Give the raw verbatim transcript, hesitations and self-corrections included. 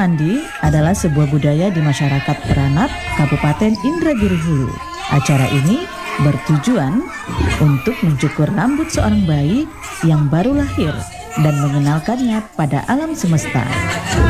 mandi adalah sebuah budaya di masyarakat Peranap, Kabupaten Indragiri Hulu. Acara ini bertujuan untuk mencukur rambut seorang bayi yang baru lahir dan mengenalkannya pada alam semesta.